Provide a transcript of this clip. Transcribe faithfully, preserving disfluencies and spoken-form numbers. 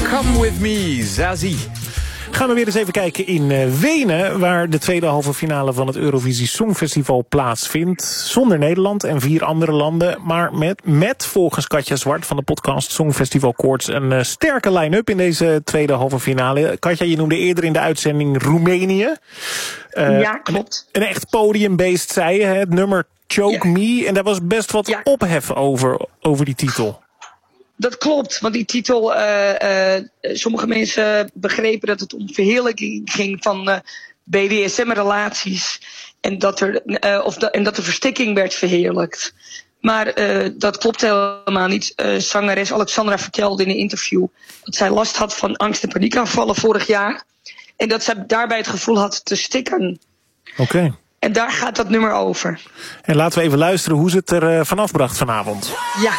Come With Me, Zazie. Gaan we weer eens even kijken in uh, Wenen, waar de tweede halve finale van het Eurovisie Songfestival plaatsvindt. Zonder Nederland en vier andere landen, maar met, met volgens Katja Zwart van de podcast Songfestival Koorts een uh, sterke line-up in deze tweede halve finale. Katja, je noemde eerder in de uitzending Roemenië. Uh, ja, klopt. Een, een echt podiumbeest, zei je, het nummer Choke ja. Me. En daar was best wat ja. ophef over, over die titel. Dat klopt, want die titel, uh, uh, sommige mensen begrepen dat het om verheerlijking ging van uh, B D S M-relaties. En dat er, uh, of da- en dat de verstikking werd verheerlijkt. Maar uh, dat klopt helemaal niet. Uh, zangeres Alexandra vertelde in een interview dat zij last had van angst- en paniekaanvallen vorig jaar. En dat zij daarbij het gevoel had te stikken. Oké. Okay. En daar gaat dat nummer over. En laten we even luisteren hoe ze het er uh, vanaf bracht vanavond. Ja.